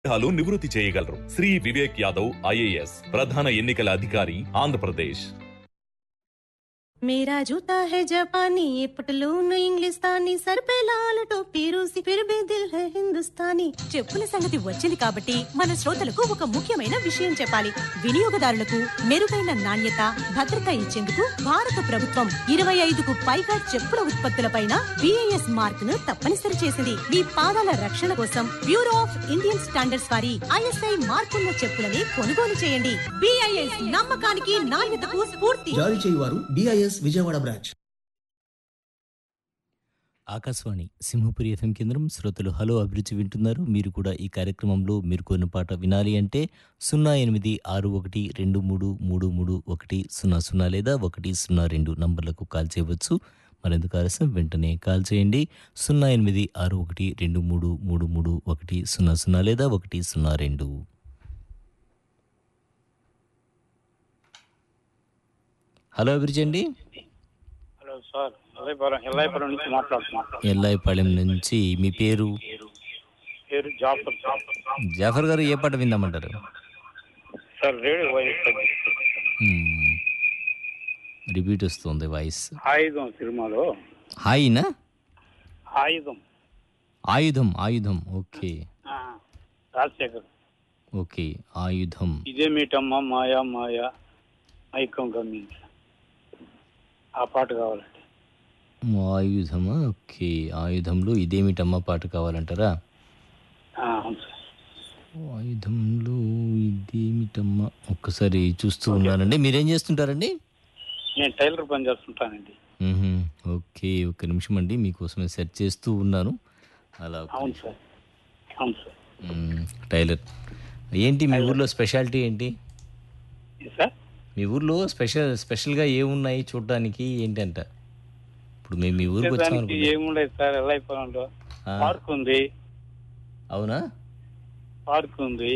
సందేహాలు నివృత్తి చేయగలరు. శ్రీ వివేక్ యాదవ్ ఐఏఎస్ ప్రధాన ఎన్నికల అధికారి, ఆంధ్రప్రదేశ్. मेरा जूता है जापानी, ये पटलून इंग्लिस्तानी, सर पे लाल टोपी रूसी, फिर भी दिल है हिंदुस्तानी. చెప్పుల సంగతి వచ్చింది కాబట్టి మన శ్రోతలకు ఒక ముఖ్యమైన విషయం చెప్పాలి. వినియోగదారులకు మెరుగైన నాణ్యత, భద్రత ఇచ్చేందుకు భారత ప్రభుత్వం 25కు పైగా చెప్పుల ఉత్పత్తులపైన BIS మార్క్ ను తప్పనిసరి చేసింది. మీ పాదాల రక్షణ కోసం బ్యూరో ఆఫ్ ఇండియన్ స్టాండర్డ్స్ వారి ISI మార్కున్న చెప్పులని కొనుగోలు చేయండి. BIS నమ్మకానికి, నాణ్యతకు స్ఫూర్తి. జారీ చేయువారు BIS Vijayawada branch. Akashvani Simhapuri FM కేంద్రం. శ్రోతలు హలో అభిరుచి వింటున్నారు. మీరు కూడా ఈ కార్యక్రమంలో మీరు కోరిన పాట వినాలి అంటే 086123333100 లేదా 102 నంబర్లకు కాల్ చేయవచ్చు. మరెందుకు ఆలస్యం, వెంటనే కాల్ చేయండి. 086123333100 లేదా 102. హలో అభిరుచి అండి. హలో సార్, ఎల్లాయిపురం నుంచి మాట్లాడుతున్నాను. ఎల్లాయిపాళెం నుంచి. మీ పేరు? పేరు జాఫర్ సార్. జాఫర్ గారు, ఏ పాట విందామంటారు? సార్ రేడియో వాయిస్ రిపీట్ వస్తుంది వాయిస్. ఆయుధం సినిమాలో. హాయినా? ఆయుధం. ఆయుధం. ఆయుధం. ఓకే రాజశేఖర్. ఓకే, ఆయుధం. ఇదేమిటమ్మా మాయా మాయా మైకం గమ్యం, ఆ పాట కావాలండి. ఆయుధమా? ఓకే, ఆయుధంలో ఇదేమిటమ్మా పాట కావాలంటారా? అవును సార్. ఆయుధంలో ఇదేమిటమ్మా, ఒక్కసారి చూస్తూ ఉన్నానండి. మీరేం చేస్తుంటారండి? నేను టైలర్ పని చేస్తుంటానండి. ఓకే, ఒక్క నిమిషం అండి, మీకోసమే సెర్చ్ చేస్తూ ఉన్నాను. అలా. అవును సార్. అవును సార్. టైలర్. ఏంటి మీ ఊర్లో స్పెషాలిటీ ఏంటి? సార్ మీ ఊర్లో స్పెషల్గా ఏమున్నాయి చూడడానికి ఏంటంట? ఇప్పుడు మేము మీ ఊరికి వచ్చాము. ఏముండదు సార్, ఎల్లాయిపురంలో పార్క్ ఉంది. అవునా? పార్క్ ఉంది.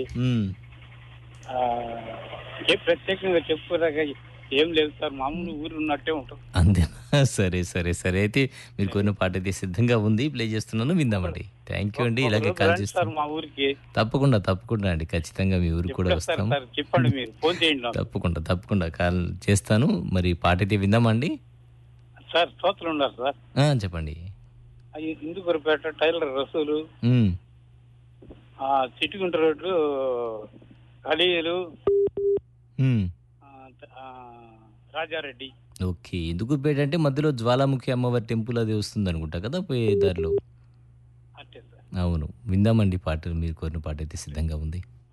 ప్రత్యేకంగా చెప్పుకోదాకా ఏం లేదు సార్, మామూలు ఊరు ఉన్నట్టే ఉంటుంది. అంతేనా? సరే సరే సరే, అయితే మీరు కొన్ని పాట అయితే సిద్ధంగా ఉంది, ప్లే చేస్తున్నాను, విందామండి. థ్యాంక్ యూ అండి. ఇలాగే కాల్ చేస్తాను. మా ఊరికి తప్పకుండా తప్పకుండా అండి, ఖచ్చితంగా మీ ఊరికి కూడా వస్తాము. చెప్పండి, మీరు ఫోన్ చేయండి. తప్పకుండా తప్పకుండా కాల్ చేస్తాను. మరి పాట అయితే విందామండి. సార్ శ్రోతలు ఉన్నారు సార్. చెప్పండి. Indukurpet tailor Rasool, చిట్టుగుంట road ఖలీలు, Rajareddy. Okay, Indukurpet అంటే మధ్యలో జ్వాలాముఖి అమ్మవారి టెంపుల్ అది వస్తుంది అనుకుంటా కదా, పోయే దారిలో. అంతే సార్. అవును, విందామండి పాట. మీరు కోరిన పాట అయితే సిద్ధంగా ఉంది.